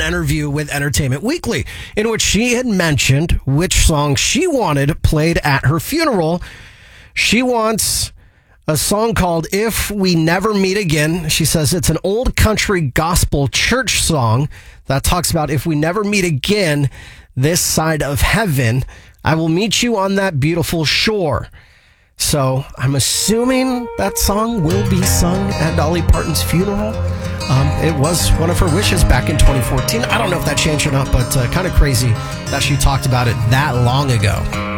interview with Entertainment Weekly in which she had mentioned which song she wanted played at her funeral. She wants a song called If We Never Meet Again. She says it's an old country gospel church song that talks about if we never meet again this side of heaven, I will meet you on that beautiful shore. So I'm assuming that song will be sung at Dolly Parton's funeral. It was one of her wishes back in 2014. I don't know if that changed or not, but kind of crazy that she talked about it that long ago.